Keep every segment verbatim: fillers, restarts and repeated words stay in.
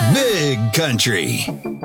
Big Country.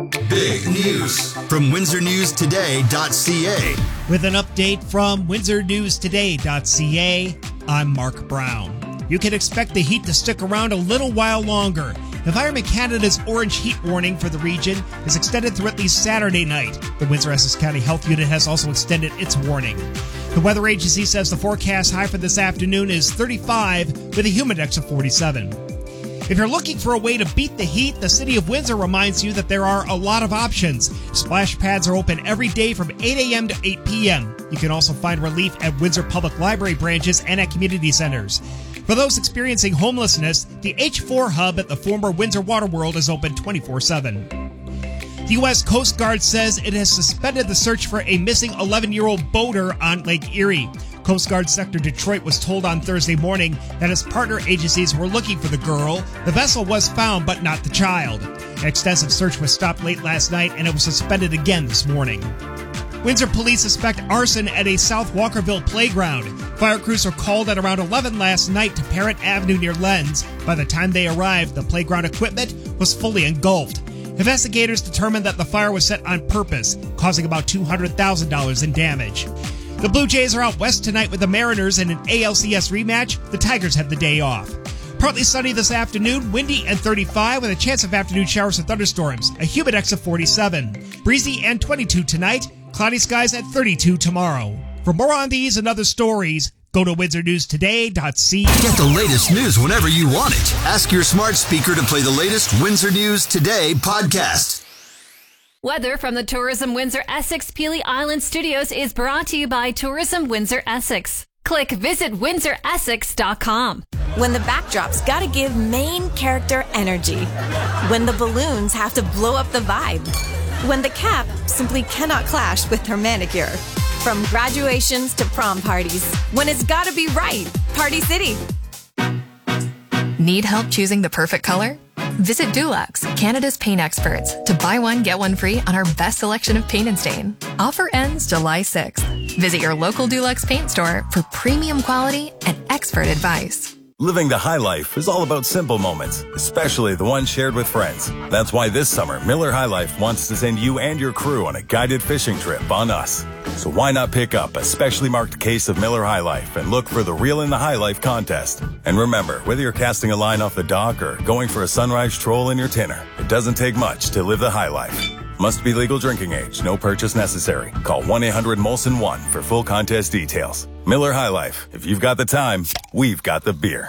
Big news from Windsor News Today dot C A. With an update from Windsor News Today dot C A, I'm Mark Brown. You can expect the heat to stick around a little while longer. Environment Canada's orange heat warning for the region is extended through at least Saturday night. The Windsor-Essex County Health Unit has also extended its warning. The weather agency says the forecast high for this afternoon is thirty-five with a humid index of forty-seven. If you're looking for a way to beat the heat, the City of Windsor reminds you that there are a lot of options. Splash pads are open every day from eight a.m. to eight p.m. You can also find relief at Windsor Public Library branches and at community centers. For those experiencing homelessness, the H four Hub at the former Windsor Water World is open twenty-four seven. The U S Coast Guard says it has suspended the search for a missing eleven-year-old boater on Lake Erie. Coast Guard Sector Detroit was told on Thursday morning that its partner agencies were looking for the girl. The vessel was found, but not the child. An extensive search was stopped late last night, and it was suspended again this morning. Windsor police suspect arson at a South Walkerville playground. Fire crews were called at around eleven last night to Parrott Avenue near Lens. By the time they arrived, the playground equipment was fully engulfed. Investigators determined that the fire was set on purpose, causing about two hundred thousand dollars in damage. The Blue Jays are out west tonight with the Mariners in an A L C S rematch. The Tigers have the day off. Partly sunny this afternoon, windy and thirty-five with a chance of afternoon showers and thunderstorms. A humid index of forty-seven. Breezy and twenty-two tonight. Cloudy skies at thirty-two tomorrow. For more on these and other stories, go to Windsor News Today dot C A. Get the latest news whenever you want it. Ask your smart speaker to play the latest Windsor News Today podcast. Weather from the Tourism Windsor Essex Peely Island Studios is brought to you by Tourism Windsor Essex. Click visit windsor essex dot com. When the backdrop's gotta give main character energy. When the balloons have to blow up the vibe. When the cap simply cannot clash with her manicure. From graduations to prom parties. When it's gotta be right. Party City. Need help choosing the perfect color? Visit Dulux, Canada's paint experts, to buy one, get one free on our best selection of paint and stain. Offer ends July sixth. Visit your local Dulux paint store for premium quality and expert advice. Living the high life is all about simple moments, especially the ones shared with friends. That's why this summer, Miller High Life wants to send you and your crew on a guided fishing trip on us. So why not pick up a specially marked case of Miller High Life and look for the Reel in the High Life contest. And remember, whether you're casting a line off the dock or going for a sunrise troll in your tinner, it doesn't take much to live the high life. Must be legal drinking age. No purchase necessary. Call one eight hundred Molson one for full contest details. Miller High Life. If you've got the time, we've got the beer.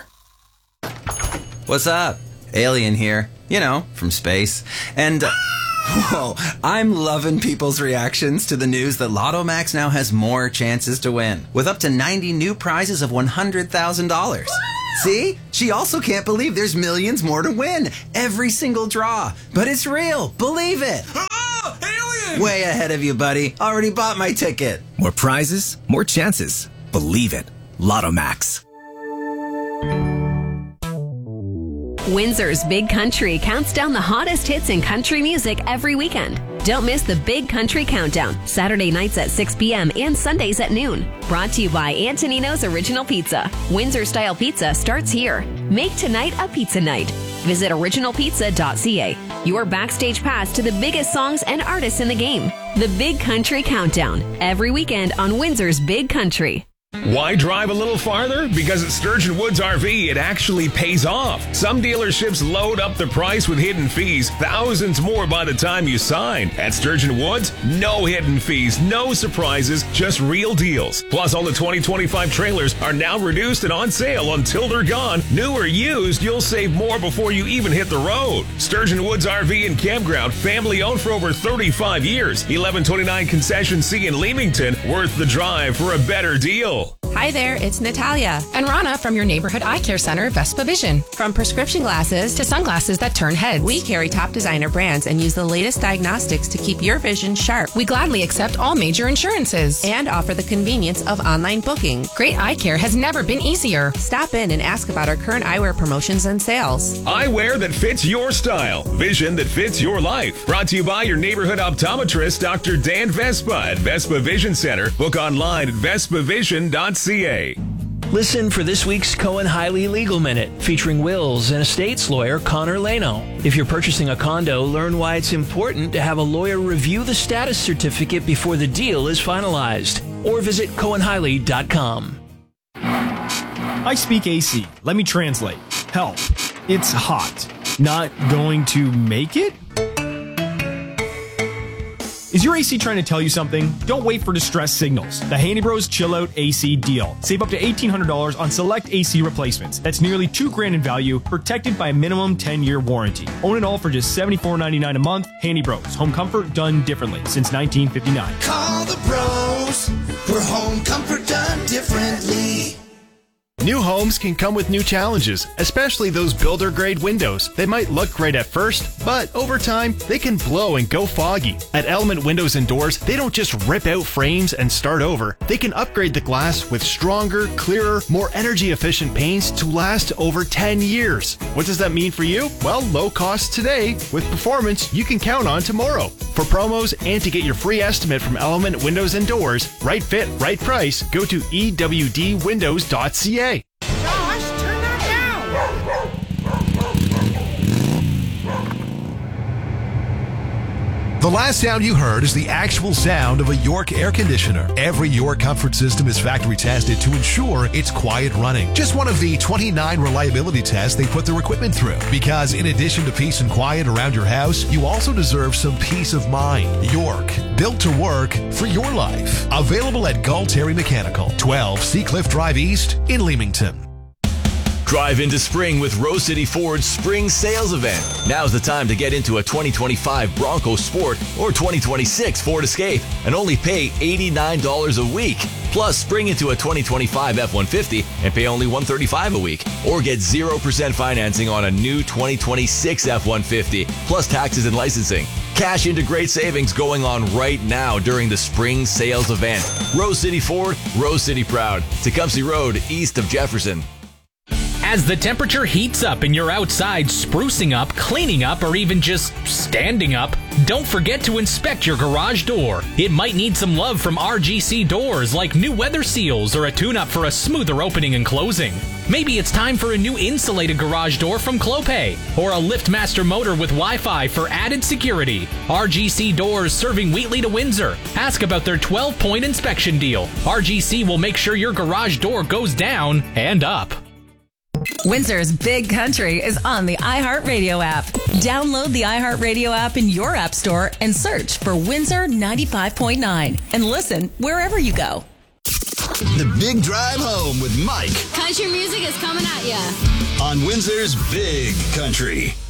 What's up? Alien here. You know, from space. And, uh, whoa, I'm loving people's reactions to the news that Lotto Max now has more chances to win, with up to ninety new prizes of one hundred thousand dollars. See? She also can't believe there's millions more to win. Every single draw. But it's real. Believe it. Oh, alien! Way ahead of you, buddy. Already bought my ticket. More prizes, more chances. Believe it. Lotto Max. Windsor's Big Country counts down the hottest hits in country music every weekend. Don't miss the Big Country Countdown, Saturday nights at six p.m. and Sundays at noon. Brought to you by Antonino's Original Pizza. Windsor-style pizza starts here. Make tonight a pizza night. Visit original pizza dot c a. Your backstage pass to the biggest songs and artists in the game. The Big Country Countdown, every weekend on Windsor's Big Country. Why drive a little farther? Because at Sturgeon Woods R V, it actually pays off. Some dealerships load up the price with hidden fees, thousands more by the time you sign. At Sturgeon Woods, no hidden fees, no surprises, just real deals. Plus, all the twenty twenty-five trailers are now reduced and on sale until they're gone. New or used, you'll save more before you even hit the road. Sturgeon Woods R V and Campground, family owned for over thirty-five years. eleven twenty-nine Concession C in Leamington, worth the drive for a better deal. Hi there, it's Natalia and Rana from your neighborhood eye care center, Vespa Vision. From prescription glasses to sunglasses that turn heads, we carry top designer brands and use the latest diagnostics to keep your vision sharp. We gladly accept all major insurances and offer the convenience of online booking. Great eye care has never been easier. Stop in and ask about our current eyewear promotions and sales. Eyewear that fits your style, vision that fits your life. Brought to you by your neighborhood optometrist, Doctor Dan Vespa at Vespa Vision Center. Book online at vespa vision dot c a. Listen for this week's Cohen-Hiley Legal Minute, featuring wills and estates lawyer Connor Leno. If you're purchasing a condo, learn why it's important to have a lawyer review the status certificate before the deal is finalized. Or visit cohen hiley dot com. I speak A C. Let me translate. Help. It's hot. Not going to make it? Is your A C trying to tell you something? Don't wait for distress signals. The Handy Bros Chill Out A C deal. Save up to eighteen hundred dollars on select A C replacements. That's nearly two grand in value, protected by a minimum ten-year warranty. Own it all for just seventy-four ninety-nine a month. Handy Bros. Home comfort done differently since nineteen fifty-nine. Call the pros for home comfort done differently. New homes can come with new challenges, especially those builder-grade windows. They might look great at first, but over time, they can blow and go foggy. At Element Windows and Doors, they don't just rip out frames and start over. They can upgrade the glass with stronger, clearer, more energy-efficient paints to last over ten years. What does that mean for you? Well, low cost today with performance you can count on tomorrow. For promos and to get your free estimate from Element Windows and Doors, right fit, right price, go to e w d windows dot c a. Josh, turn that down! The last sound you heard is the actual sound of a York air conditioner. Every York comfort system is factory tested to ensure it's quiet running. Just one of the twenty-nine reliability tests they put their equipment through. Because in addition to peace and quiet around your house, you also deserve some peace of mind. York, built to work for your life. Available at Galtieri Mechanical, twelve Seacliff Drive East in Leamington. Drive into spring with Rose City Ford's spring sales event. Now's the time to get into a twenty twenty-five Bronco Sport or twenty twenty-six Ford Escape and only pay eighty-nine dollars a week. Plus, spring into a twenty twenty-five F one fifty and pay only one hundred thirty-five dollars a week. Or get zero percent financing on a new twenty twenty-six F one fifty, plus taxes and licensing. Cash into great savings going on right now during the spring sales event. Rose City Ford, Rose City proud. Tecumseh Road, east of Jefferson. As the temperature heats up and you're outside sprucing up, cleaning up, or even just standing up, don't forget to inspect your garage door. It might need some love from R G C Doors, like new weather seals or a tune-up for a smoother opening and closing. Maybe it's time for a new insulated garage door from Clopay, or a LiftMaster motor with Wi-Fi for added security. R G C Doors, serving Wheatley to Windsor. Ask about their twelve point inspection deal. R G C will make sure your garage door goes down and up. Windsor's Big Country is on the iHeartRadio app. Download the iHeartRadio app in your app store and search for Windsor ninety-five point nine and listen wherever you go. The Big Drive Home with Mike. Country music is coming at ya. On Windsor's Big Country.